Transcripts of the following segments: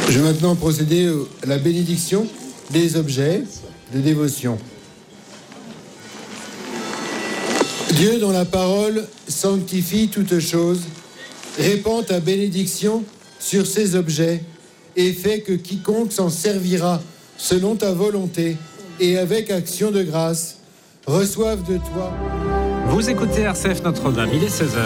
Je vais maintenant procéder à la bénédiction des objets de dévotion. Dieu, dont la parole sanctifie toutes choses, répand ta bénédiction sur ces objets et fait que quiconque s'en servira selon ta volonté et avec action de grâce reçoive de toi. Vous écoutez RCF Notre-Dame, il est 16h.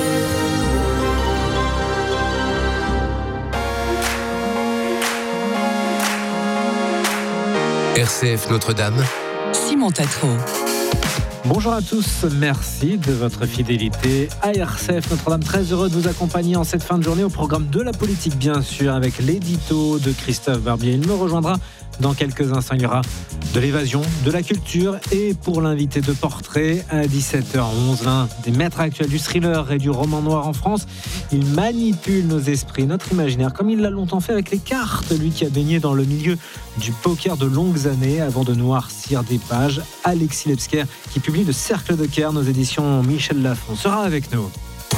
RCF Notre-Dame, Simon Tatro. Bonjour à tous, merci de votre fidélité à RCF Notre-Dame. Très heureux de vous accompagner en cette fin de journée au programme de la politique, bien sûr, avec l'édito de Christophe Barbier. Il me rejoindra dans quelques instants. Il y aura de l'évasion, de la culture et pour l'invité de portrait à 17h11, l'un des maîtres actuels du thriller et du roman noir en France. Il manipule nos esprits, notre imaginaire, comme il l'a longtemps fait avec les cartes, lui qui a baigné dans le milieu du poker de longues années avant de noircir des pages. Alexis Lebsker, qui publie Le Cercle de Caire, nos éditions Michel Lafon, sera avec nous.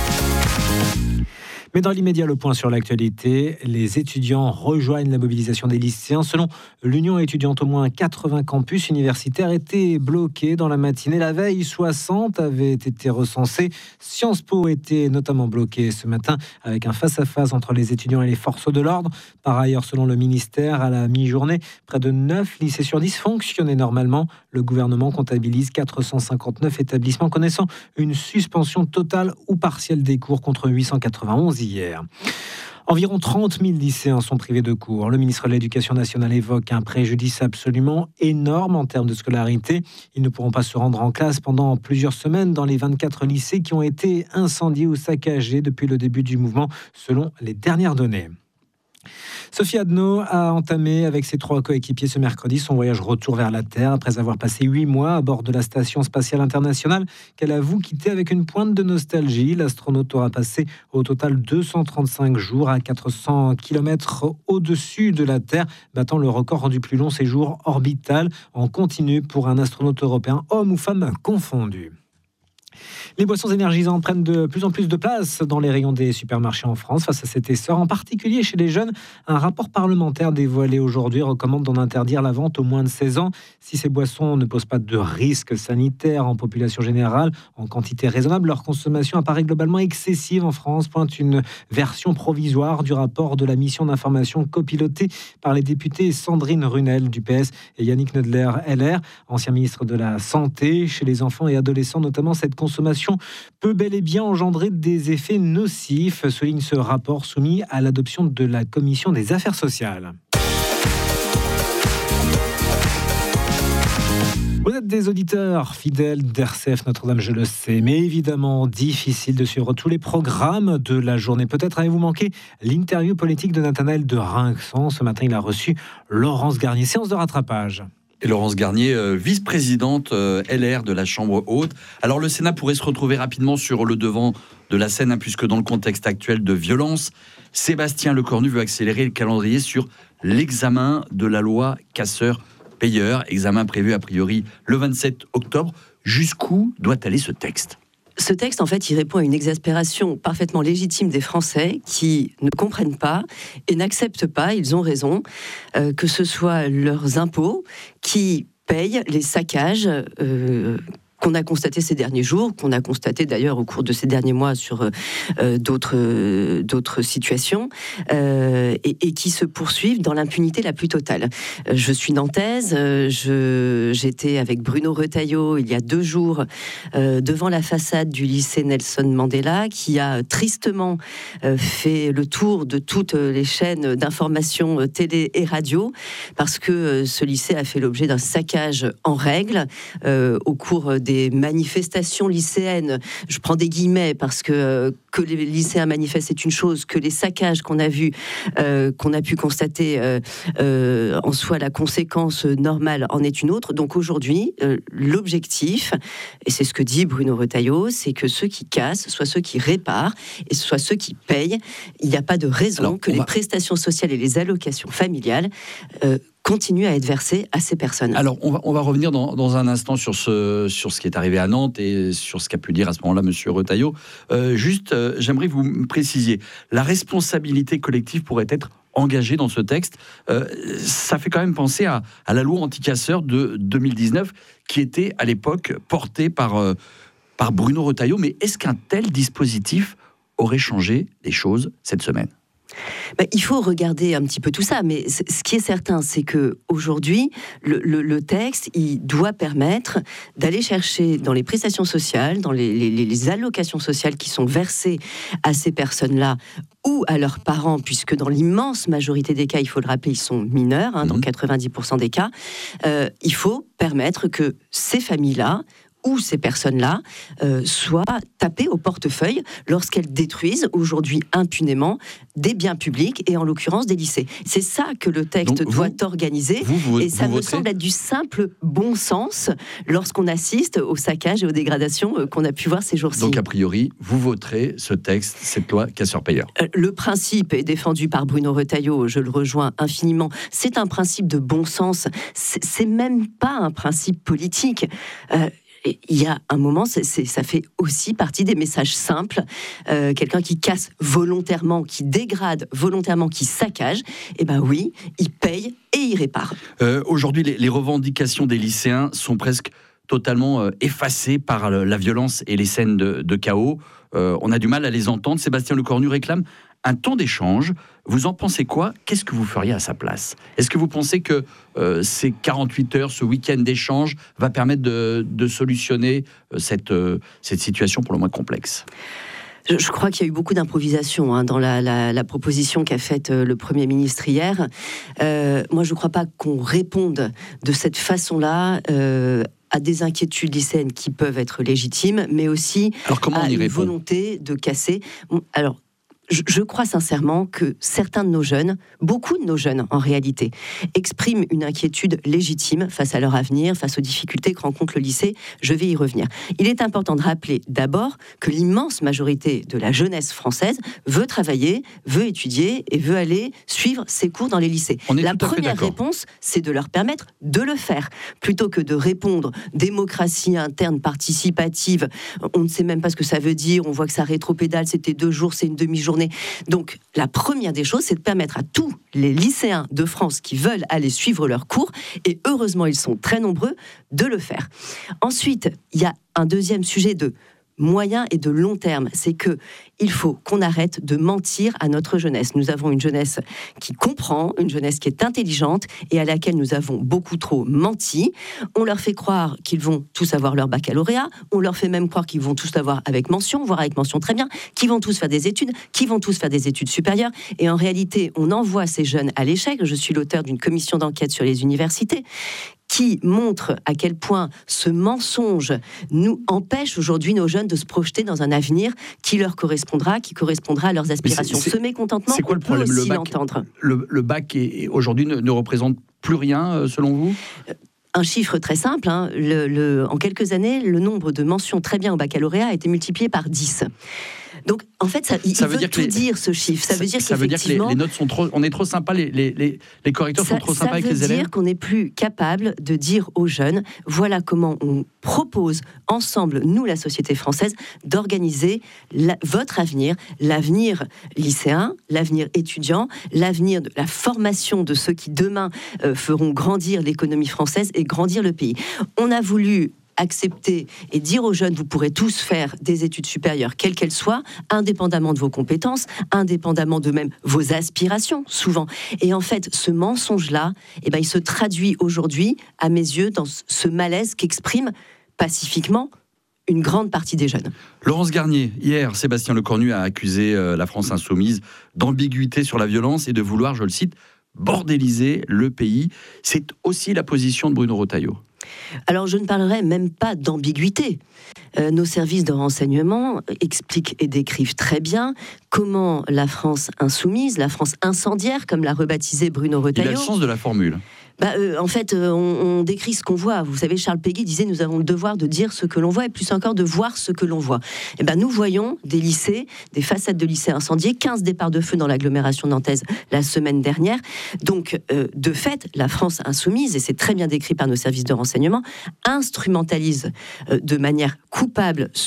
Mais dans l'immédiat, le point sur l'actualité, les étudiants rejoignent la mobilisation des lycéens. Selon l'Union étudiante, au moins 80 campus universitaires étaient bloqués dans la matinée. La veille, 60 avaient été recensés. Sciences Po était notamment bloqué ce matin avec un face-à-face entre les étudiants et les forces de l'ordre. Par ailleurs, selon le ministère, à la mi-journée, près de 9 lycées sur 10 fonctionnaient normalement. Le gouvernement comptabilise 459 établissements connaissant une suspension totale ou partielle des cours contre 891 hier. Environ 30 000 lycéens sont privés de cours. Le ministre de l'Éducation nationale évoque un préjudice absolument énorme en termes de scolarité. Ils ne pourront pas se rendre en classe pendant plusieurs semaines dans les 24 lycées qui ont été incendiés ou saccagés depuis le début du mouvement, selon les dernières données. Sophie Adno a entamé avec ses 3 coéquipiers ce mercredi son voyage retour vers la Terre après avoir passé 8 mois à bord de la Station spatiale internationale qu'elle avoue quitter avec une pointe de nostalgie. L'astronaute aura passé au total 235 jours à 400 km au-dessus de la Terre, battant le record du plus long séjour orbital en continu pour un astronaute européen, homme ou femme confondu. Les boissons énergisantes prennent de plus en plus de place dans les rayons des supermarchés en France. Face à cet essor, en particulier chez les jeunes, un rapport parlementaire dévoilé aujourd'hui recommande d'en interdire la vente aux moins de 16 ans. Si ces boissons ne posent pas de risques sanitaires en population générale, en quantité raisonnable, leur consommation apparaît globalement excessive en France, pointe une version provisoire du rapport de la mission d'information copilotée par les députés Sandrine Runel du PS et Yannick Neudler LR, ancien ministre de la Santé. Chez les enfants et adolescents notamment, cette consommation peut bel et bien engendrer des effets nocifs, souligne ce rapport soumis à l'adoption de la Commission des Affaires sociales. Vous êtes des auditeurs fidèles d'RCF Notre-Dame, je le sais, mais évidemment difficile de suivre tous les programmes de la journée. Peut-être avez-vous manqué l'interview politique de Nathanaël de Rinxan. Ce matin, il a reçu Laurence Garnier. Séance de rattrapage. Et Laurence Garnier, vice-présidente LR de la Chambre haute. Alors le Sénat pourrait se retrouver rapidement sur le devant de la scène, puisque dans le contexte actuel de violence, Sébastien Lecornu veut accélérer le calendrier sur l'examen de la loi casseurs-payeurs, examen prévu a priori le 27 octobre. Jusqu'où doit aller ce texte ? Ce texte, en fait, il répond à une exaspération parfaitement légitime des Français qui ne comprennent pas et n'acceptent pas, ils ont raison, que ce soit leurs impôts qui payent les saccages qu'on a constaté ces derniers jours, qu'on a constaté d'ailleurs au cours de ces derniers mois sur d'autres situations, et qui se poursuivent dans l'impunité la plus totale. Je suis nantaise, j'étais avec Bruno Retailleau il y a 2 jours devant la façade du lycée Nelson Mandela, qui a tristement fait le tour de toutes les chaînes d'information télé et radio, parce que ce lycée a fait l'objet d'un saccage en règle au cours des manifestations lycéennes. Je prends des guillemets parce que les lycéens manifestent, c'est une chose, que les saccages qu'on a vus, qu'on a pu constater en soi la conséquence normale en est une autre. Donc aujourd'hui, l'objectif, et c'est ce que dit Bruno Retailleau, c'est que ceux qui cassent soient ceux qui réparent et soient ceux qui payent. Il n'y a pas de raison que les prestations sociales et les allocations familiales continuent à être versées à ces personnes. Alors, on va revenir dans un instant sur ce qui est arrivé à Nantes et sur ce qu'a pu dire à ce moment-là monsieur Retailleau. J'aimerais que vous me précisiez, la responsabilité collective pourrait être engagés dans ce texte. Ça fait quand même penser à la loi anti-casseurs de 2019, qui était à l'époque portée par Bruno Retailleau. Mais est-ce qu'un tel dispositif aurait changé les choses cette semaine ? Il faut regarder un petit peu tout ça, mais ce qui est certain, c'est que aujourd'hui, le texte, il doit permettre d'aller chercher dans les prestations sociales, dans les allocations sociales qui sont versées à ces personnes-là ou à leurs parents, puisque dans l'immense majorité des cas, il faut le rappeler, ils sont mineurs, dans 90% des cas, il faut permettre que ces familles-là où ces personnes-là soient tapées au portefeuille lorsqu'elles détruisent aujourd'hui impunément des biens publics et en l'occurrence des lycées. C'est ça que le texte doit organiser et ça me semble être du simple bon sens lorsqu'on assiste au saccage et aux dégradations qu'on a pu voir ces jours-ci. Donc a priori, vous voterez ce texte, cette loi casseurs-payeurs. Le principe est défendu par Bruno Retailleau, je le rejoins infiniment. C'est un principe de bon sens, c'est même pas un principe politique. Il y a un moment, ça fait aussi partie des messages simples. Quelqu'un qui casse volontairement, qui dégrade volontairement, qui saccage, oui, il paye et il répare. Aujourd'hui, les revendications des lycéens sont presque totalement effacées par la violence et les scènes de chaos. On a du mal à les entendre. Sébastien Lecornu réclame un temps d'échange. Vous en pensez quoi ? Qu'est-ce que vous feriez à sa place ? Est-ce que vous pensez que ces 48 heures, ce week-end d'échange, va permettre de solutionner cette situation pour le moins complexe ? Je crois qu'il y a eu beaucoup d'improvisation dans la proposition qu'a faite le Premier ministre hier. Moi, je ne crois pas qu'on réponde de cette façon-là à des inquiétudes lycéennes qui peuvent être légitimes, mais aussi à une volonté de casser. Alors, je crois sincèrement que certains de nos jeunes, beaucoup de nos jeunes en réalité, expriment une inquiétude légitime face à leur avenir, face aux difficultés que rencontre le lycée. Je vais y revenir. Il est important de rappeler d'abord que l'immense majorité de la jeunesse française veut travailler, veut étudier et veut aller suivre ses cours dans les lycées. La première réponse, c'est de leur permettre de le faire, plutôt que de répondre démocratie interne participative. On ne sait même pas ce que ça veut dire, on voit que ça rétropédale, c'était 2 jours, c'est une demi-journée. Donc, la première des choses, c'est de permettre à tous les lycéens de France qui veulent aller suivre leurs cours, et heureusement, ils sont très nombreux, de le faire. Ensuite, il y a un deuxième sujet de moyen et de long terme, c'est que il faut qu'on arrête de mentir à notre jeunesse. Nous avons une jeunesse qui comprend, une jeunesse qui est intelligente et à laquelle nous avons beaucoup trop menti. On leur fait croire qu'ils vont tous avoir leur baccalauréat, on leur fait même croire qu'ils vont tous l'avoir avec mention, voire avec mention très bien, qu'ils vont tous faire des études, qu'ils vont tous faire des études supérieures, et en réalité, on envoie ces jeunes à l'échec. Je suis l'auteur d'une commission d'enquête sur les universités qui montre à quel point ce mensonge nous empêche aujourd'hui nos jeunes de se projeter dans un avenir qui leur correspondra, qui correspondra à leurs aspirations. Ce mécontentement, c'est quoi le problème ? On peut aussi l'entendre. Le bac aujourd'hui ne représente plus rien, selon vous ? Un chiffre très simple, en quelques années, le nombre de mentions très bien au baccalauréat a été multiplié par 10. Donc, en fait, ça veut dire ce chiffre. Ça veut dire qu'effectivement, que les notes sont trop... On est trop sympa, les correcteurs sont trop sympas avec les élèves. Ça veut dire qu'on n'est plus capable de dire aux jeunes, voilà comment on propose ensemble, nous, la société française, d'organiser votre avenir, l'avenir lycéen, l'avenir étudiant, l'avenir de la formation de ceux qui, demain, feront grandir l'économie française et grandir le pays. On a voulu accepter et dire aux jeunes, vous pourrez tous faire des études supérieures, quelles qu'elles soient, indépendamment de vos compétences, indépendamment de même vos aspirations, souvent. Et en fait, ce mensonge-là, il se traduit aujourd'hui, à mes yeux, dans ce malaise qu'exprime pacifiquement une grande partie des jeunes. Laurence Garnier, hier, Sébastien Lecornu a accusé la France insoumise d'ambiguïté sur la violence et de vouloir, je le cite, bordéliser le pays. C'est aussi la position de Bruno Retailleau. Alors, je ne parlerai même pas d'ambiguïté. Nos services de renseignement expliquent et décrivent très bien comment la France insoumise, la France incendiaire, comme l'a rebaptisé Bruno Retailleau... Il a le sens de la formule. En fait, on décrit ce qu'on voit. Vous savez, Charles Péguy disait, nous avons le devoir de dire ce que l'on voit et plus encore de voir ce que l'on voit. Nous voyons des lycées, des façades de lycées incendiés, 15 départs de feu dans l'agglomération nantaise la semaine dernière. Donc, de fait, la France insoumise, et c'est très bien décrit par nos services de renseignement, instrumentalise de manière coupable ce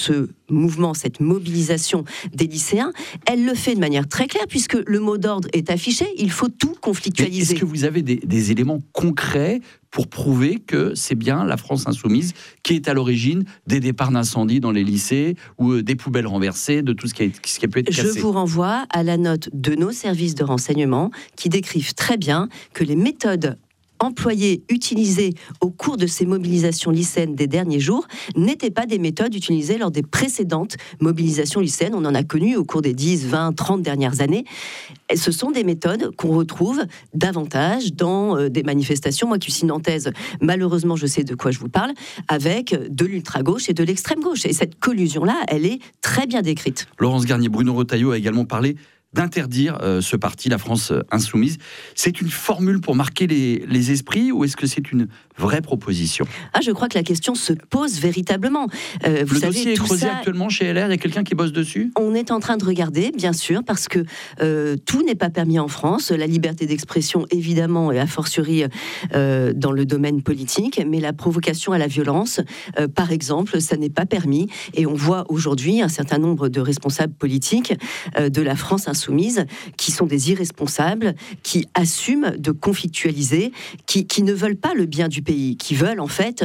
mouvement, cette mobilisation des lycéens, elle le fait de manière très claire, puisque le mot d'ordre est affiché, il faut tout conflictualiser. Est-ce que vous avez des éléments concrets pour prouver que c'est bien la France insoumise qui est à l'origine des départs d'incendie dans les lycées ou des poubelles renversées, de tout ce qui a pu être cassé? Je vous renvoie à la note de nos services de renseignement qui décrivent très bien que les méthodes employées, utilisées au cours de ces mobilisations lycéennes des derniers jours, n'étaient pas des méthodes utilisées lors des précédentes mobilisations lycéennes. On en a connu au cours des 10, 20, 30 dernières années. Et ce sont des méthodes qu'on retrouve davantage dans des manifestations. Moi qui suis nantaise, malheureusement, je sais de quoi je vous parle, avec de l'ultra-gauche et de l'extrême-gauche. Et cette collusion-là, elle est très bien décrite. Laurence Garnier, Bruno Retailleau a également parlé d'interdire ce parti, la France insoumise. C'est une formule pour marquer les esprits ou est-ce que c'est une vraie proposition? Je crois que la question se pose véritablement. Le dossier est creusé actuellement chez LR, il y a quelqu'un qui bosse dessus? On est en train de regarder, bien sûr, parce que tout n'est pas permis en France. La liberté d'expression, évidemment, et a fortiori dans le domaine politique, mais la provocation à la violence, par exemple, ça n'est pas permis. Et on voit aujourd'hui un certain nombre de responsables politiques de la France insoumise qui sont des irresponsables, qui assument de conflictualiser, qui ne veulent pas le bien du pays, qui veulent en fait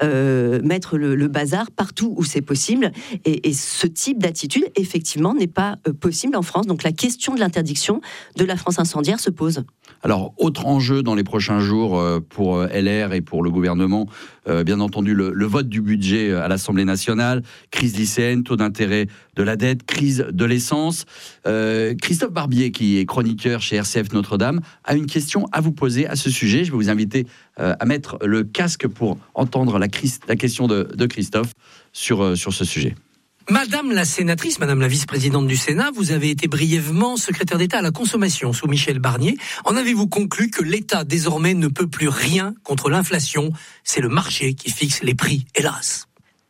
mettre le bazar partout où c'est possible. Et ce type d'attitude, effectivement, n'est pas possible en France. Donc la question de l'interdiction de la France incendiaire se pose. Alors, autre enjeu dans les prochains jours pour LR et pour le gouvernement, bien entendu le vote du budget à l'Assemblée nationale, crise lycéenne, taux d'intérêt de la dette, crise de l'essence. Christophe Barbier, qui est chroniqueur chez RCF Notre-Dame, a une question à vous poser à ce sujet. Je vais vous inviter à mettre le casque pour entendre la question de Christophe sur ce sujet. Madame la sénatrice, Madame la vice-présidente du Sénat, vous avez été brièvement secrétaire d'État à la consommation sous Michel Barnier. En avez-vous conclu que l'État désormais ne peut plus rien contre l'inflation? C'est le marché qui fixe les prix, hélas.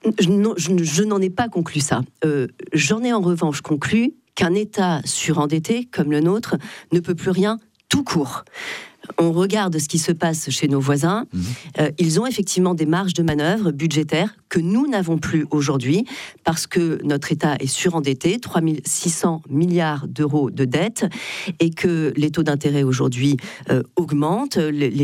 Je n'en ai pas conclu ça. J'en ai en revanche conclu qu'un État surendetté comme le nôtre ne peut plus rien tout court. On regarde ce qui se passe chez nos voisins. Ils ont effectivement des marges de manœuvre budgétaires que nous n'avons plus aujourd'hui parce que notre État est surendetté, 3 600 milliards d'euros de dette, et que les taux d'intérêt aujourd'hui augmentent.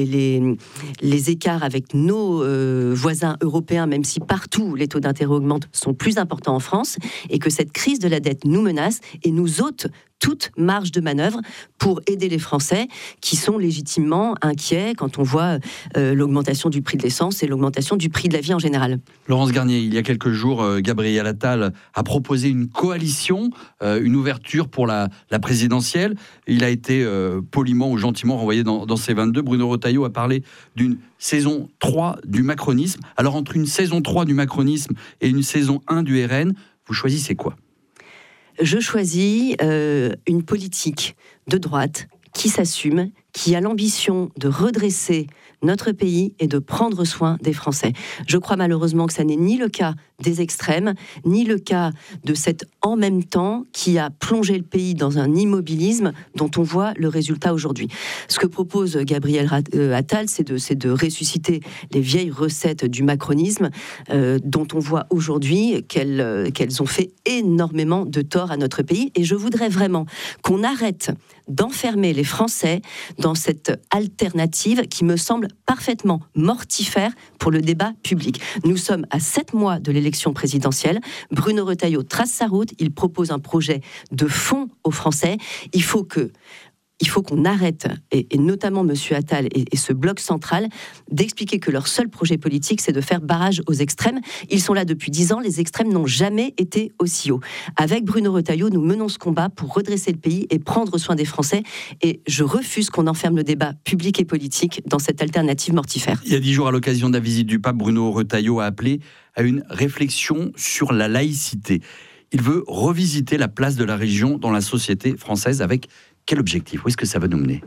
Les écarts avec nos voisins européens, même si partout les taux d'intérêt augmentent, sont plus importants en France, et que cette crise de la dette nous menace et nous ôte toute marge de manœuvre pour aider les Français qui sont légitimement inquiets quand on voit l'augmentation du prix de l'essence et l'augmentation du prix de la vie en général. Laurence Garnier, il y a quelques jours, Gabriel Attal a proposé une coalition, une ouverture pour la présidentielle. Il a été poliment ou gentiment renvoyé dans C22. Bruno Retailleau a parlé d'une saison 3 du macronisme. Alors entre une saison 3 du macronisme et une saison 1 du RN, vous choisissez quoi ? Je choisis une politique de droite qui s'assume, qui a l'ambition de redresser notre pays et de prendre soin des Français. Je crois malheureusement que ça n'est ni le cas des extrêmes, ni le cas de cet en même temps qui a plongé le pays dans un immobilisme dont on voit le résultat aujourd'hui. Ce que propose Gabriel Attal, c'est de ressusciter les vieilles recettes du macronisme dont on voit aujourd'hui qu'elles ont fait énormément de tort à notre pays. Et je voudrais vraiment qu'on arrête d'enfermer les Français dans cette alternative qui me semble parfaitement mortifère pour le débat public. Nous sommes à 7 mois de l'élection présidentielle. Bruno Retailleau trace sa route. Il propose un projet de fond aux Français. Il faut qu'on arrête, et notamment M. Attal et ce bloc central, d'expliquer que leur seul projet politique, c'est de faire barrage aux extrêmes. Ils sont là depuis 10 ans, les extrêmes n'ont jamais été aussi hauts. Avec Bruno Retailleau, nous menons ce combat pour redresser le pays et prendre soin des Français. Et je refuse qu'on enferme le débat public et politique dans cette alternative mortifère. Il y a 10 jours, à l'occasion de la visite du pape, Bruno Retailleau a appelé à une réflexion sur la laïcité. Il veut revisiter la place de la religion dans la société française avec quel objectif? Où est-ce que ça va nous mener?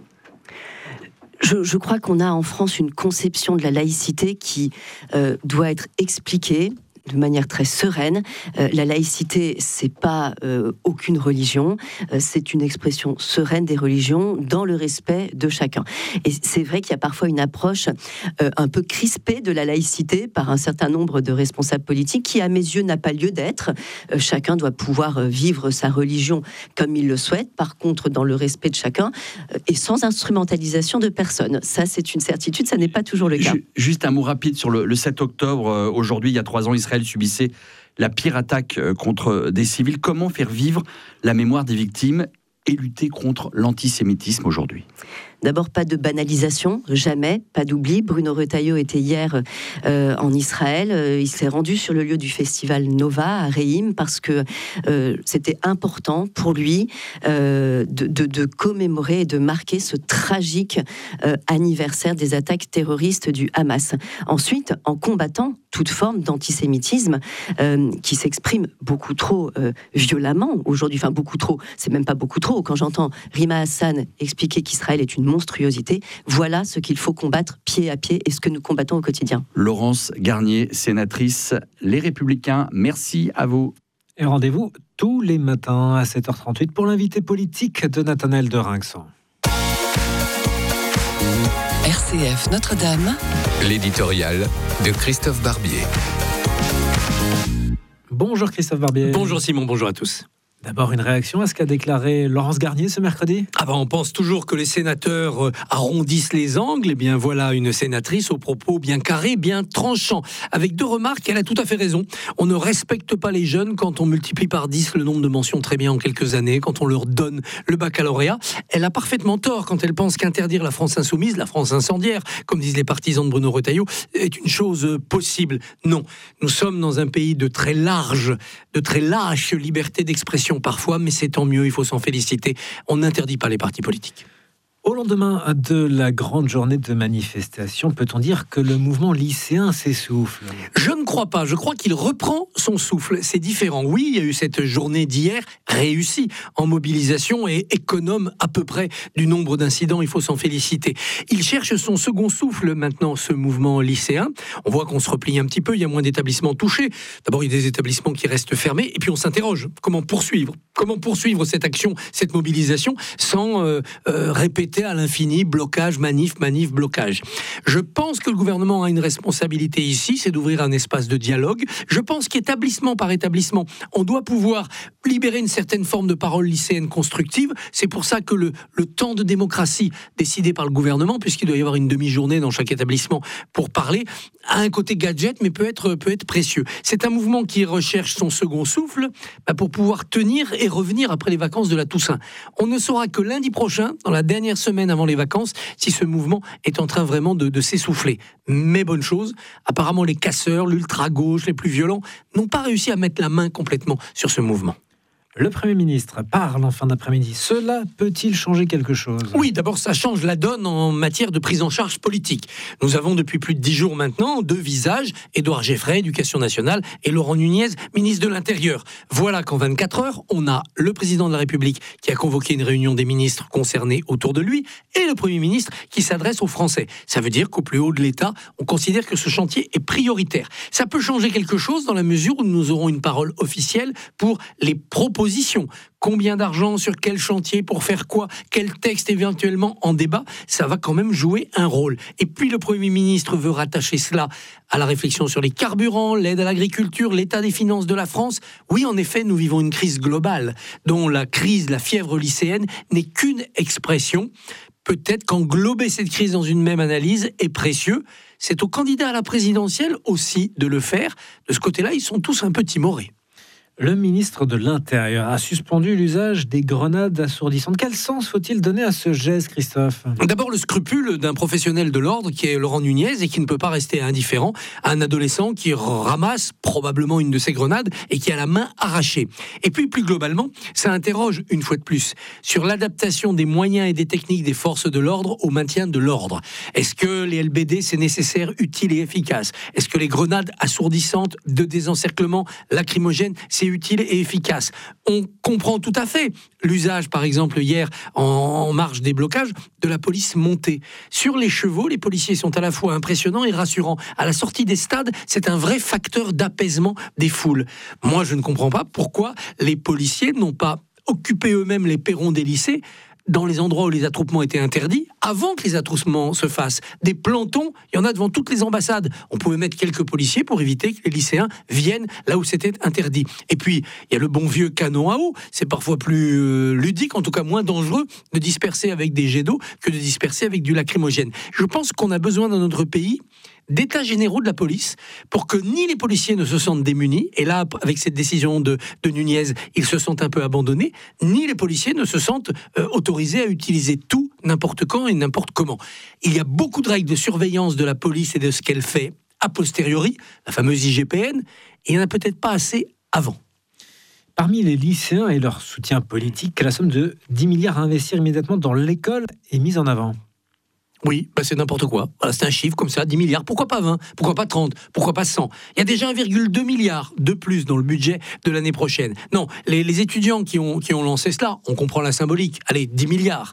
Je crois qu'on a en France une conception de la laïcité qui doit être expliquée, de manière très sereine. La laïcité, c'est pas aucune religion, c'est une expression sereine des religions dans le respect de chacun. Et c'est vrai qu'il y a parfois une approche un peu crispée de la laïcité par un certain nombre de responsables politiques qui, à mes yeux, n'a pas lieu d'être. Chacun doit pouvoir vivre sa religion comme il le souhaite, par contre dans le respect de chacun et sans instrumentalisation de personne. Ça, c'est une certitude, ça n'est pas toujours le cas. Juste un mot rapide sur le 7 octobre. Aujourd'hui, il y a 3 ans, Israël subissait la pire attaque contre des civils. Comment faire vivre la mémoire des victimes et lutter contre l'antisémitisme aujourd'hui ? D'abord, pas de banalisation, jamais, pas d'oubli. Bruno Retailleau était hier en Israël. Il s'est rendu sur le lieu du festival Nova à Reim parce que c'était important pour lui de commémorer et de marquer ce tragique anniversaire des attaques terroristes du Hamas. Ensuite, en combattant toute forme d'antisémitisme qui s'exprime beaucoup trop violemment aujourd'hui. Enfin, beaucoup trop, c'est même pas beaucoup trop. Quand j'entends Rima Hassan expliquer qu'Israël est une monstruosité, voilà ce qu'il faut combattre pied à pied et ce que nous combattons au quotidien. Laurence Garnier, sénatrice Les Républicains, merci à vous. Et rendez-vous tous les matins à 7h38 pour l'invité politique de Nathanaël de Rinxan. RCF Notre-Dame, l'éditorial de Christophe Barbier. Bonjour Christophe Barbier. Bonjour Simon, bonjour à tous. D'abord, une réaction à ce qu'a déclaré Laurence Garnier ce mercredi ? On pense toujours que les sénateurs arrondissent les angles. Eh bien, voilà une sénatrice aux propos bien carrés, bien tranchants. Avec 2 remarques, elle a tout à fait raison. On ne respecte pas les jeunes quand on multiplie par 10 le nombre de mentions très bien en quelques années, quand on leur donne le baccalauréat. Elle a parfaitement tort quand elle pense qu'interdire la France insoumise, la France incendiaire, comme disent les partisans de Bruno Retailleau, est une chose possible. Non, nous sommes dans un pays de très lâche liberté d'expression parfois, mais c'est tant mieux, il faut s'en féliciter. On n'interdit pas les partis politiques. Au lendemain de la grande journée de manifestation, peut-on dire que le mouvement lycéen s'essouffle ? Je ne crois pas, je crois qu'il reprend son souffle. C'est différent. Oui, il y a eu cette journée d'hier réussie en mobilisation et économe à peu près du nombre d'incidents, il faut s'en féliciter. Il cherche son second souffle maintenant, ce mouvement lycéen. On voit qu'on se replie un petit peu, il y a moins d'établissements touchés. D'abord, il y a des établissements qui restent fermés et puis on s'interroge. Comment poursuivre cette action, cette mobilisation sans répéter à l'infini, blocage, manif, blocage. Je pense que le gouvernement a une responsabilité ici, c'est d'ouvrir un espace de dialogue. Je pense qu'établissement par établissement, on doit pouvoir libérer une certaine forme de parole lycéenne constructive. C'est pour ça que le temps de démocratie décidé par le gouvernement, puisqu'il doit y avoir une demi-journée dans chaque établissement pour parler, a un côté gadget, mais peut être précieux. C'est un mouvement qui recherche son second souffle pour pouvoir tenir et revenir après les vacances de la Toussaint. On ne saura que lundi prochain, dans la dernière semaine avant les vacances, si ce mouvement est en train vraiment de s'essouffler. Mais bonne chose, apparemment les casseurs, l'ultra-gauche, les plus violents, n'ont pas réussi à mettre la main complètement sur ce mouvement. Le Premier ministre parle en fin d'après-midi. Cela peut-il changer quelque chose ? Oui, d'abord, ça change la donne en matière de prise en charge politique. Nous avons depuis plus de 10 jours maintenant 2 visages, Édouard Geffray, Éducation nationale, et Laurent Nunez, ministre de l'Intérieur. Voilà qu'en 24 heures, on a le président de la République qui a convoqué une réunion des ministres concernés autour de lui, et le Premier ministre qui s'adresse aux Français. Ça veut dire qu'au plus haut de l'État, on considère que ce chantier est prioritaire. Ça peut changer quelque chose dans la mesure où nous aurons une parole officielle pour les propositions. Combien d'argent, sur quel chantier, pour faire quoi, quel texte éventuellement en débat, ça va quand même jouer un rôle. Et puis le Premier ministre veut rattacher cela à la réflexion sur les carburants, l'aide à l'agriculture, l'état des finances de la France. Oui, en effet, nous vivons une crise globale, dont la fièvre lycéenne n'est qu'une expression. Peut-être qu'englober cette crise dans une même analyse est précieux. C'est aux candidats à la présidentielle aussi de le faire. De ce côté-là, ils sont tous un peu timorés. Le ministre de l'Intérieur a suspendu l'usage des grenades assourdissantes. Quel sens faut-il donner à ce geste, Christophe ? D'abord, le scrupule d'un professionnel de l'ordre qui est Laurent Nunez et qui ne peut pas rester indifférent à un adolescent qui ramasse probablement une de ces grenades et qui a la main arrachée. Et puis, plus globalement, ça interroge, une fois de plus, sur l'adaptation des moyens et des techniques des forces de l'ordre au maintien de l'ordre. Est-ce que les LBD, c'est nécessaire, utile et efficace ? Est-ce que les grenades assourdissantes de désencerclement lacrymogène, c'est c'est utile et efficace. On comprend tout à fait l'usage, par exemple, hier, en marge des blocages, de la police montée. Sur les chevaux, les policiers sont à la fois impressionnants et rassurants. À la sortie des stades, c'est un vrai facteur d'apaisement des foules. Moi, je ne comprends pas pourquoi les policiers n'ont pas occupé eux-mêmes les perrons des lycées dans les endroits où les attroupements étaient interdits, avant que les attroupements se fassent. Des plantons, il y en a devant toutes les ambassades. On pouvait mettre quelques policiers pour éviter que les lycéens viennent là où c'était interdit. Et puis, il y a le bon vieux canon à eau. C'est parfois plus ludique, en tout cas moins dangereux, de disperser avec des jets d'eau que de disperser avec du lacrymogène. Je pense qu'on a besoin dans notre pays d'états généraux de la police pour que ni les policiers ne se sentent démunis, et là, avec cette décision de Nunez, ils se sentent un peu abandonnés, ni les policiers ne se sentent autorisés à utiliser tout, n'importe quand et n'importe comment. Il y a beaucoup de règles de surveillance de la police et de ce qu'elle fait a posteriori, la fameuse IGPN, et il n'y en a peut-être pas assez avant. Parmi les lycéens et leur soutien politique, la somme de 10 milliards à investir immédiatement dans l'école est mise en avant. Oui, c'est n'importe quoi. Voilà, c'est un chiffre comme ça, 10 milliards. Pourquoi pas 20 ? Pourquoi pas 30 ? Pourquoi pas 100 ? Il y a déjà 1,2 milliard de plus dans le budget de l'année prochaine. Non, les étudiants qui ont lancé cela, on comprend la symbolique. Allez, 10 milliards.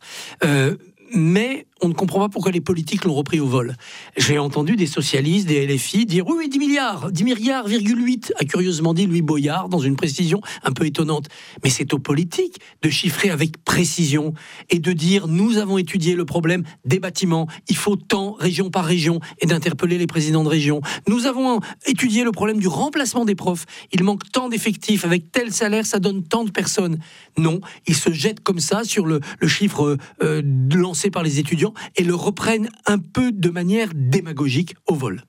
Mais on ne comprend pas pourquoi les politiques l'ont repris au vol. J'ai entendu des socialistes, des LFI dire oui, 10 milliards,8, a curieusement dit Louis Boyard dans une précision un peu étonnante. Mais c'est aux politiques de chiffrer avec précision et de dire nous avons étudié le problème des bâtiments, il faut tant région par région, et d'interpeller les présidents de région. Nous avons étudié le problème du remplacement des profs, il manque tant d'effectifs, avec tel salaire ça donne tant de personnes. Non, ils se jettent comme ça sur le chiffre lancé par les étudiants et le reprennent un peu de manière démagogique au vol.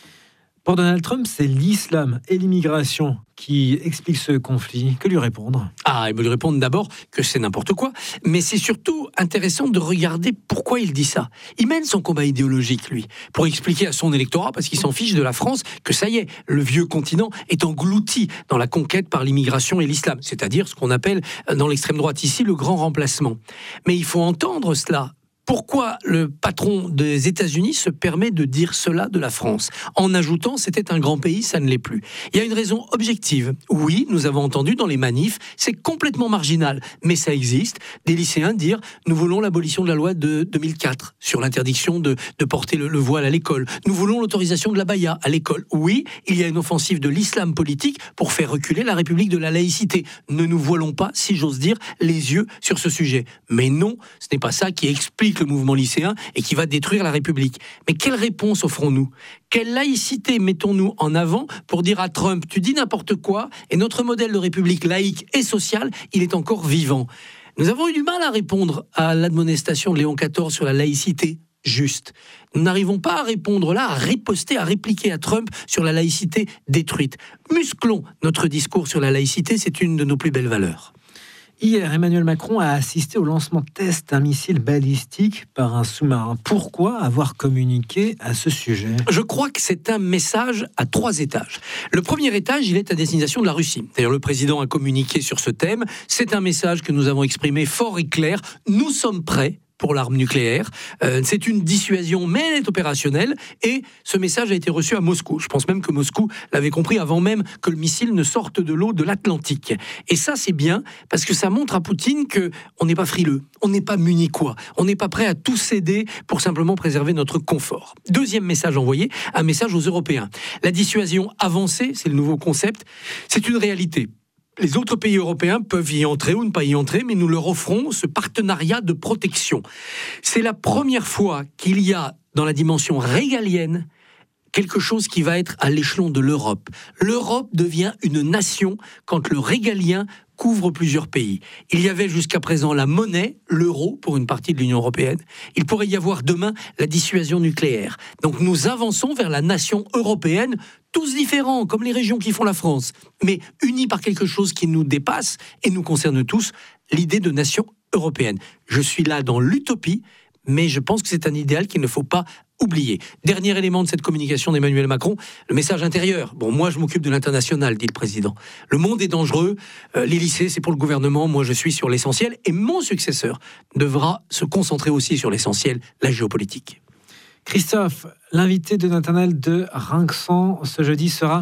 Pour Donald Trump, c'est l'islam et l'immigration qui expliquent ce conflit. Que lui répondre ? Il veut lui répondre d'abord que c'est n'importe quoi, mais c'est surtout intéressant de regarder pourquoi il dit ça. Il mène son combat idéologique, lui, pour expliquer à son électorat, parce qu'il s'en fiche de la France, que ça y est, le vieux continent est englouti dans la conquête par l'immigration et l'islam, c'est-à-dire ce qu'on appelle dans l'extrême droite ici le grand remplacement. Mais il faut entendre cela. Pourquoi le patron des États-Unis se permet de dire cela de la France, en ajoutant c'était un grand pays, ça ne l'est plus. Il y a une raison objective. Oui, nous avons entendu dans les manifs, c'est complètement marginal, mais ça existe, des lycéens dire nous voulons l'abolition de la loi de 2004 sur l'interdiction de porter le voile à l'école. Nous voulons l'autorisation de l'abaya à l'école. Oui, il y a une offensive de l'islam politique pour faire reculer la République de la laïcité. Ne nous voilons pas, si j'ose dire, les yeux sur ce sujet. Mais non, ce n'est pas ça qui explique le mouvement lycéen et qui va détruire la République. Mais quelle réponse offrons-nous ? Quelle laïcité mettons-nous en avant pour dire à Trump tu dis n'importe quoi et notre modèle de République laïque et sociale, il est encore vivant. Nous avons eu du mal à répondre à l'admonestation de Léon XIV sur la laïcité juste. Nous n'arrivons pas à répondre là, à riposter, à répliquer à Trump sur la laïcité détruite. Musclons notre discours sur la laïcité, c'est une de nos plus belles valeurs. Hier, Emmanuel Macron a assisté au lancement test d'un missile balistique par un sous-marin. Pourquoi avoir communiqué à ce sujet ? Je crois que c'est un message à 3 étages. Le premier étage, il est à destination de la Russie. D'ailleurs, le président a communiqué sur ce thème. C'est un message que nous avons exprimé fort et clair. Nous sommes prêts pour l'arme nucléaire. C'est une dissuasion, mais elle est opérationnelle. Et ce message a été reçu à Moscou. Je pense même que Moscou l'avait compris avant même que le missile ne sorte de l'eau de l'Atlantique. Et ça, c'est bien, parce que ça montre à Poutine qu'on n'est pas frileux, on n'est pas munichois, on n'est pas prêt à tout céder pour simplement préserver notre confort. Deuxième message envoyé, un message aux Européens. La dissuasion avancée, c'est le nouveau concept, c'est une réalité. Les autres pays européens peuvent y entrer ou ne pas y entrer, mais nous leur offrons ce partenariat de protection. C'est la première fois qu'il y a, dans la dimension régalienne, quelque chose qui va être à l'échelon de l'Europe. L'Europe devient une nation quand le régalien couvre plusieurs pays. Il y avait jusqu'à présent la monnaie, l'euro, pour une partie de l'Union européenne. Il pourrait y avoir demain la dissuasion nucléaire. Donc nous avançons vers la nation européenne, tous différents, comme les régions qui font la France, mais unis par quelque chose qui nous dépasse et nous concerne tous, l'idée de nation européenne. Je suis là dans l'utopie, mais je pense que c'est un idéal qu'il ne faut pas oublier. Dernier élément de cette communication d'Emmanuel Macron, le message intérieur. Bon, moi je m'occupe de l'international, dit le président. Le monde est dangereux, les lycées c'est pour le gouvernement, moi je suis sur l'essentiel, et mon successeur devra se concentrer aussi sur l'essentiel, la géopolitique. Christophe, l'invité de Nathanaël de Rinxan ce jeudi sera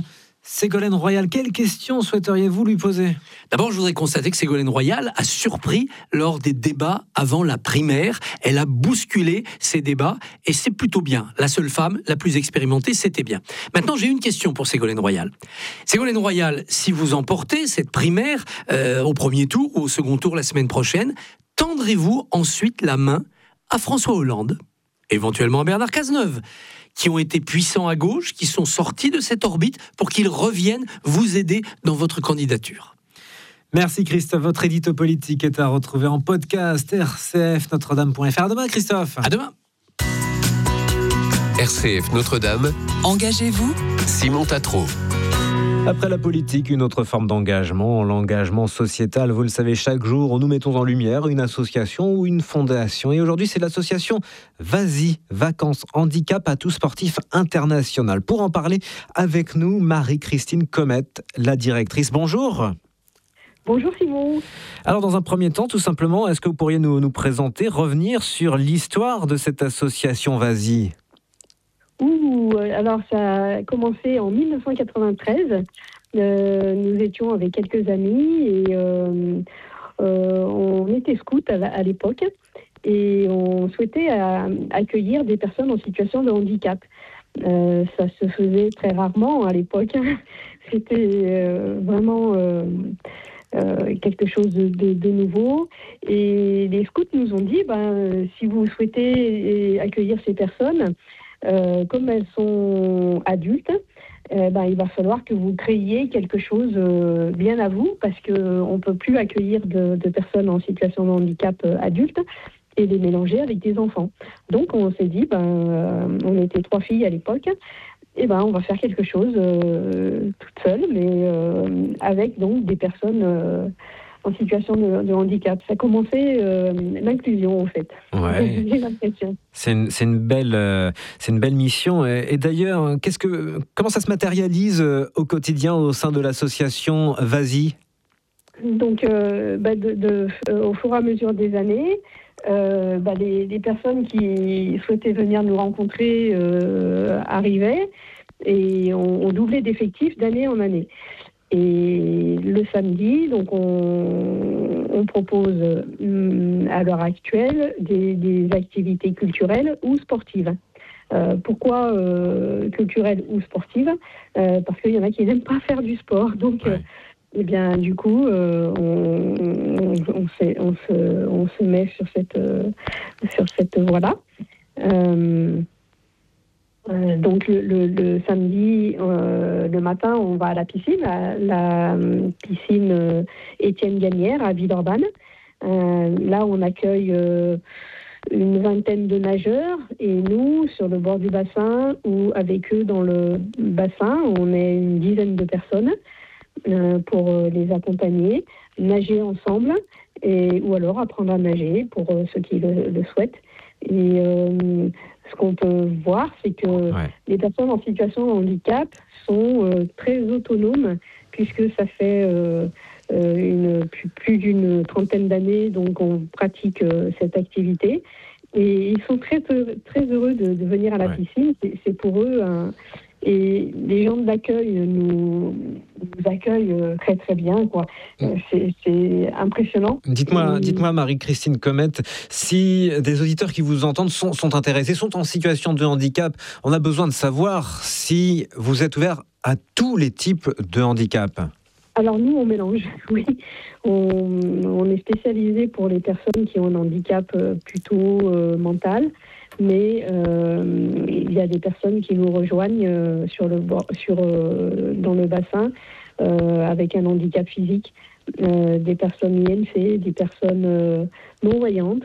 Ségolène Royal, quelles questions souhaiteriez-vous lui poser ? D'abord, je voudrais constater que Ségolène Royal a surpris lors des débats avant la primaire. Elle a bousculé ces débats et c'est plutôt bien. La seule femme la plus expérimentée, c'était bien. Maintenant, j'ai une question pour Ségolène Royal. Ségolène Royal, si vous emportez cette primaire au premier tour ou au second tour la semaine prochaine, tendrez-vous ensuite la main à François Hollande, éventuellement à Bernard Cazeneuve, qui ont été puissants à gauche, qui sont sortis de cette orbite pour qu'ils reviennent vous aider dans votre candidature. Merci Christophe, votre édito politique est à retrouver en podcast rcf-notre-dame.fr. À demain Christophe. À demain. RCF Notre-Dame. Engagez-vous, Simon Tatro. Après la politique, une autre forme d'engagement, l'engagement sociétal. Vous le savez, chaque jour, nous mettons en lumière une association ou une fondation. Et aujourd'hui, c'est l'association Vas-y, Vacances Handicap à tout sportif international. Pour en parler avec nous, Marie-Christine Comette, la directrice. Bonjour. Bonjour Simon. Alors dans un premier temps, tout simplement, est-ce que vous pourriez nous présenter, revenir sur l'histoire de cette association Vas-y ? Alors ça a commencé en 1993. Nous étions avec quelques amis et on était scouts à l'époque et on souhaitait accueillir des personnes en situation de handicap. Ça se faisait très rarement à l'époque. C'était vraiment quelque chose de nouveau. Et les scouts nous ont dit, si vous souhaitez accueillir ces personnes, comme elles sont adultes, il va falloir que vous créiez quelque chose bien à vous, parce qu'on ne peut plus accueillir de personnes en situation de handicap adultes et les mélanger avec des enfants. Donc on s'est dit, on était 3 filles à l'époque, et on va faire quelque chose toute seule, mais avec donc des personnes en situation de handicap. Ça a commencé l'inclusion en fait. Ouais. J'ai l'impression. C'est une belle mission. Et d'ailleurs, comment ça se matérialise au quotidien au sein de l'association Vas-y ? Donc, au fur et à mesure des années, les personnes qui souhaitaient venir nous rencontrer arrivaient et on doublait d'effectifs d'année en année. Et le samedi, donc on propose à l'heure actuelle des activités culturelles ou sportives. Pourquoi culturelles ou sportives ? Parce qu'il y en a qui n'aiment pas faire du sport. Donc, du coup, on se met sur cette voie-là. Donc le samedi, le matin, on va à la piscine, la piscine Étienne Gagnère à Villeurbanne. Là, on accueille une vingtaine de nageurs et nous, sur le bord du bassin ou avec eux dans le bassin, on est une dizaine de personnes pour les accompagner, nager ensemble ou alors apprendre à nager pour ceux qui le souhaitent. Et ce qu'on peut voir, c'est que les personnes en situation de handicap sont très autonomes, puisque ça fait plus d'une trentaine d'années donc on pratique cette activité. Et ils sont très, très heureux de venir à la piscine. C'est pour eux et les gens de l'accueil nous accueillent très très bien, quoi. C'est impressionnant. Dites-moi Marie-Christine Comette, si des auditeurs qui vous entendent sont intéressés, sont en situation de handicap, on a besoin de savoir si vous êtes ouvert à tous les types de handicap. Alors nous, on mélange, oui. On est spécialisé pour les personnes qui ont un handicap plutôt mental. Mais il y a des personnes qui nous rejoignent dans le bassin avec un handicap physique, des personnes INC, des personnes non-voyantes.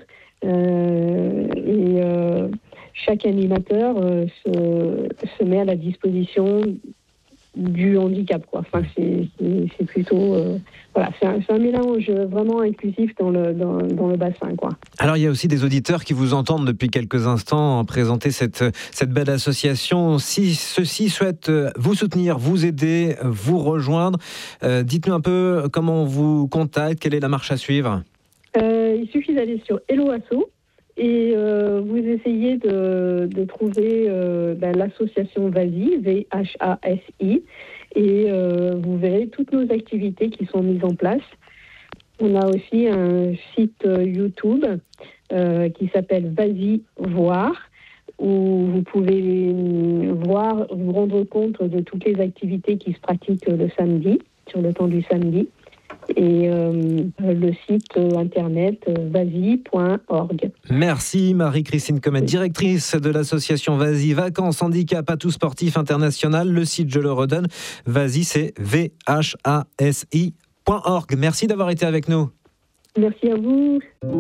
Chaque animateur se met à la disposition du handicap, quoi. Enfin, c'est plutôt c'est un mélange vraiment inclusif dans le bassin, quoi. Alors il y a aussi des auditeurs qui vous entendent depuis quelques instants présenter cette belle association. Si ceux-ci souhaitent vous soutenir, vous aider, vous rejoindre, dites-nous un peu comment on vous contacte, quelle est la marche à suivre. Il suffit d'aller sur Hello Asso et vous essayez de trouver l'association Vas-y, VHASI, Et vous verrez toutes nos activités qui sont mises en place. On a aussi un site YouTube qui s'appelle Vas-y voir, où vous pouvez voir, vous rendre compte de toutes les activités qui se pratiquent le samedi, sur le temps du samedi. Et le site internet vas-y.org. Merci Marie-Christine Comet, directrice de l'association Vas-y Vacances Handicap Atout Sportif International. Le site, je le redonne, Vas-y, c'est VHASI.org. Merci d'avoir été avec nous. Merci à vous.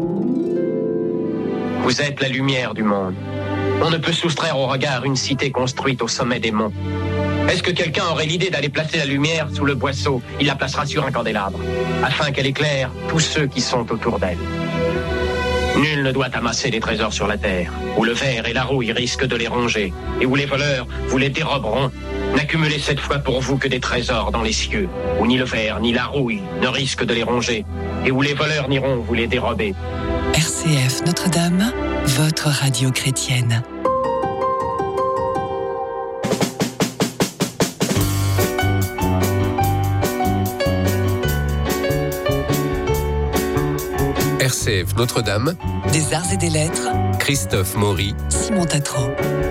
Vous êtes la lumière du monde. On ne peut soustraire au regard une cité construite au sommet des monts. Est-ce que quelqu'un aurait l'idée d'aller placer la lumière sous le boisseau? Il la placera sur un candélabre, afin qu'elle éclaire tous ceux qui sont autour d'elle. Nul ne doit amasser des trésors sur la terre, où le ver et la rouille risquent de les ronger, et où les voleurs vous les déroberont. N'accumulez cette fois pour vous que des trésors dans les cieux, où ni le ver ni la rouille ne risquent de les ronger, et où les voleurs n'iront vous les dérober. RCF Notre-Dame, votre radio chrétienne. RCF Notre-Dame, des arts et des lettres, Christophe Maury, Simon Tatro.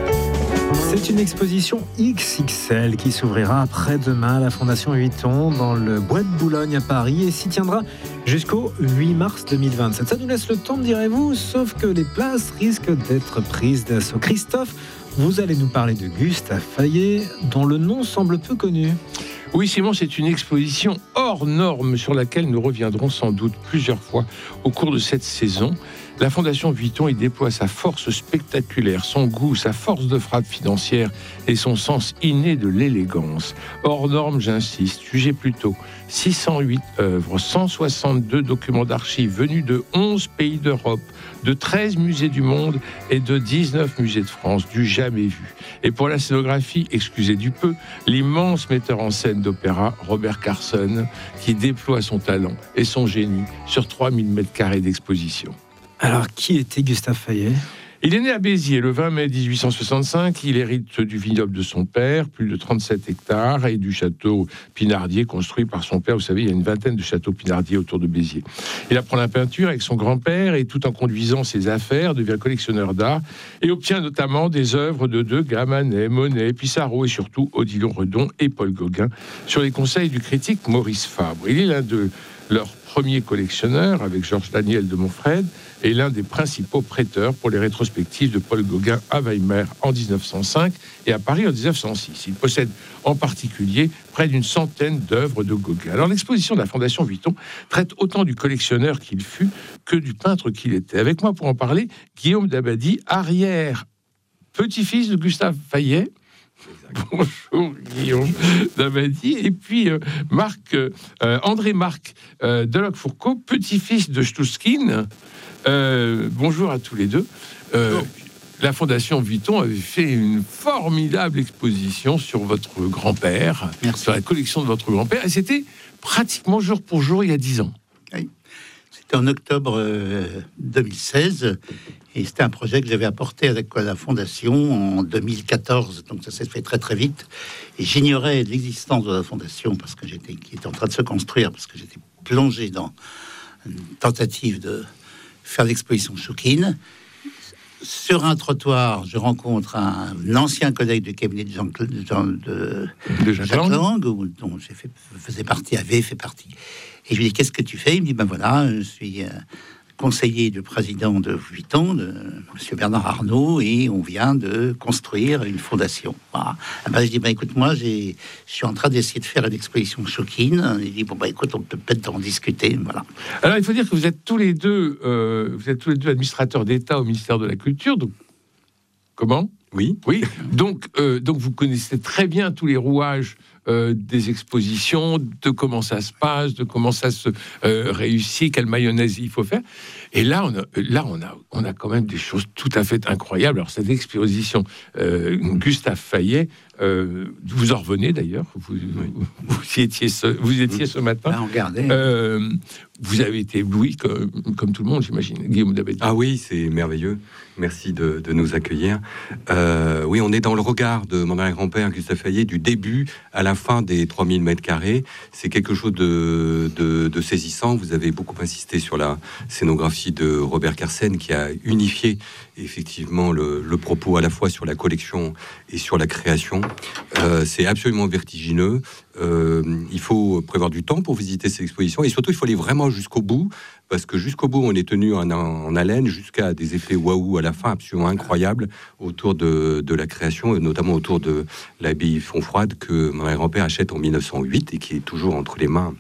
C'est une exposition XXL qui s'ouvrira après-demain à la Fondation Vuitton dans le Bois de Boulogne à Paris et s'y tiendra jusqu'au 8 mars 2027. Ça nous laisse le temps, direz-vous, sauf que les places risquent d'être prises d'assaut. Christophe, vous allez nous parler de Gustave Fayet, dont le nom semble peu connu. Oui, Simon, c'est une exposition hors norme sur laquelle nous reviendrons sans doute plusieurs fois au cours de cette saison. La Fondation Vuitton y déploie sa force spectaculaire, son goût, sa force de frappe financière et son sens inné de l'élégance. Hors norme, j'insiste, jugez plutôt 608 œuvres, 162 documents d'archives venus de 11 pays d'Europe, de 13 musées du monde et de 19 musées de France, du jamais vu. Et pour la scénographie, excusez du peu, l'immense metteur en scène d'opéra, Robert Carson, qui déploie son talent et son génie sur 3000 m² d'exposition. Alors, qui était Gustave Fayet ? Il est né à Béziers le 20 mai 1865. Il hérite du vignoble de son père, plus de 37 hectares, et du château Pinardier construit par son père. Vous savez, il y a une vingtaine de châteaux Pinardier autour de Béziers. Il apprend la peinture avec son grand-père et tout en conduisant ses affaires, devient collectionneur d'art et obtient notamment des œuvres de Degas, Manet, Monet, Pissarro et surtout Odilon Redon et Paul Gauguin sur les conseils du critique Maurice Fabre. Il est l'un de leurs premiers collectionneurs avec Georges Daniel de Montfred et l'un des principaux prêteurs pour les rétrospectives de Paul Gauguin à Weimar en 1905 et à Paris en 1906. Il possède en particulier près d'une centaine d'œuvres de Gauguin. Alors l'exposition de la Fondation Vuitton traite autant du collectionneur qu'il fut que du peintre qu'il était. Avec moi pour en parler, Guillaume Dabadi, arrière petit-fils de Gustave Fayet. Bonjour Guillaume Dabadi. Et puis André-Marc Deloc-Fourcault, petit-fils de Stouskine. Bonjour à tous les deux. La Fondation Vuitton avait fait une formidable exposition sur votre grand-père, sur la collection de votre grand-père, et c'était pratiquement jour pour jour il y a 10 ans. Oui. C'était en octobre 2016, et c'était un projet que j'avais apporté avec la Fondation en 2014, donc ça s'est fait très très vite, et j'ignorais l'existence de la Fondation, parce que qui était en train de se construire, parce que j'étais plongé dans une tentative de faire l'exposition Choukine. Sur un trottoir, je rencontre un ancien collègue du cabinet de Jacques Lang, dont avait fait partie. Et je lui dis, qu'est-ce que tu fais? Il me dit, ben voilà, je suis conseiller du président de Vuitton, de monsieur Bernard Arnault, et on vient de construire une fondation. Voilà. Ben, je dis, ben écoute, moi, je suis en train d'essayer de faire une exposition Choukine. Il dit, bon, ben écoute, on peut peut-être en discuter. Voilà. Alors, il faut dire que vous êtes tous les deux administrateurs d'État au ministère de la Culture. Donc, comment? Oui. Donc, vous connaissez très bien tous les rouages des expositions, de comment ça se passe, de comment ça se réussit, quelle mayonnaise il faut faire. Et là, on a quand même des choses tout à fait incroyables. Alors, cette exposition Gustave Fayet, vous en revenez d'ailleurs. Vous y étiez ce matin. Là, on regardait. Vous avez été ébloui comme tout le monde, j'imagine. Guillaume Dabadi. Ah oui, c'est merveilleux. Merci de nous accueillir. Oui, on est dans le regard de mon arrière-grand-père Gustave Fayet du début à la la fin des 3000 mètres carrés. C'est quelque chose de saisissant. Vous avez beaucoup insisté sur la scénographie de Robert Kersen, qui a unifié effectivement le propos à la fois sur la collection et sur la création. C'est absolument vertigineux. Il faut prévoir du temps pour visiter ces expositions, et surtout il faut aller vraiment jusqu'au bout, parce que jusqu'au bout on est tenu en haleine, jusqu'à des effets waouh à la fin absolument incroyables autour de la création, et notamment autour de l'abbaye Fontfroide que mon grand-père achète en 1908 et qui est toujours entre les mains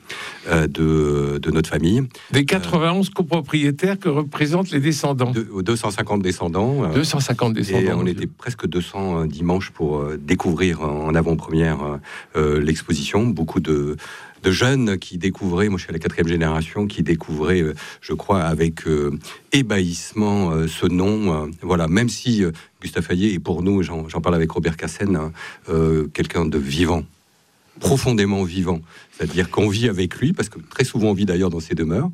de notre famille. Des 91 copropriétaires que représentent les descendants. 250 descendants. 250 descendants. Et on était presque 200 dimanche pour découvrir en avant-première l'exposition. Beaucoup de jeunes qui découvraient, moi je suis à la 4e génération, qui découvraient, je crois, avec ébahissement ce nom. Voilà, même si Gustave Fayet est pour nous, j'en parle avec Robert Kersen, quelqu'un de vivant, profondément vivant. C'est-à-dire qu'on vit avec lui, parce que très souvent on vit d'ailleurs dans ses demeures.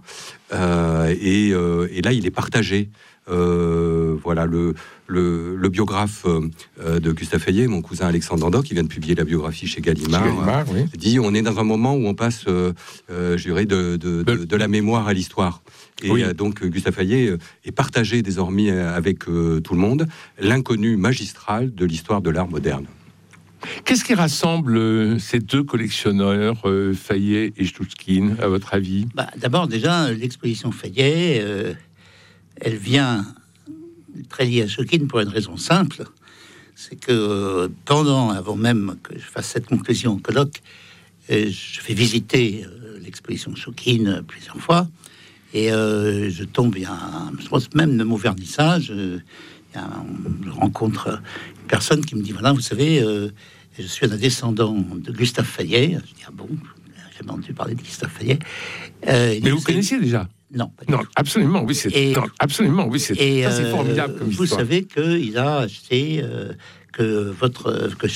Et là, il est partagé. Voilà, le biographe de Gustave Fayet, mon cousin Alexandre Dandor, qui vient de publier la biographie chez Gallimard, oui, dit on est dans un moment où on passe, je dirais, de la mémoire à l'histoire. Et oui, donc Gustave Fayet est partagé désormais avec tout le monde, l'inconnu magistral de l'histoire de l'art moderne. Qu'est-ce qui rassemble ces deux collectionneurs, Fayet et Stouchkine, à votre avis? D'abord, déjà, l'exposition Fayet, elle vient très liée à Stouchkine pour une raison simple, c'est que avant même que je fasse cette conclusion au colloque, je fais visiter l'exposition Stouchkine plusieurs fois, et je tombe, je pense même de mon vernissage, je rencontre une personne qui me dit, voilà, vous savez, je suis un descendant de Gustave Fayet. Je dis, ah bon, j'ai jamais entendu parler de Gustave Fayet. Mais vous connaissiez déjà? Non, absolument, oui, absolument, oui, c'est formidable comme vous histoire. Savez qu'il a acheté que